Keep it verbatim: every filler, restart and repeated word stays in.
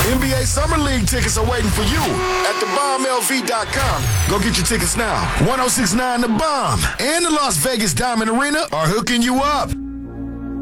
N B A Summer League tickets are waiting for you at the bomb L V dot com. Go get your tickets now. ten sixty-nine The Bomb and the Las Vegas Diamond Arena are hooking you up.